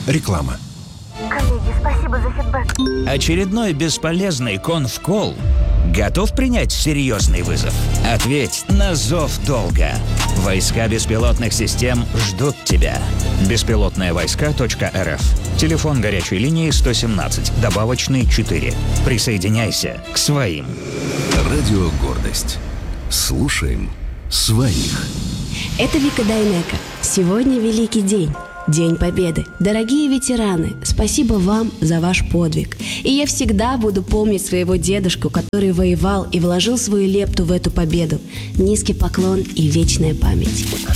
Реклама. Коллеги, спасибо за фидбэк. Очередной бесполезный конфкол? Готов принять серьезный вызов? Ответь на зов долга. Войска беспилотных систем ждут тебя. Беспилотные-войска.рф. Телефон горячей линии 117, добавочный 4. Присоединяйся к своим. Радио «Гордость». Слушаем своих. Это Вика Дайнеко. Сегодня великий день. День Победы. Дорогие ветераны, спасибо вам за ваш подвиг. И я всегда буду помнить своего дедушку, который воевал и вложил свою лепту в эту победу. Низкий поклон и вечная память.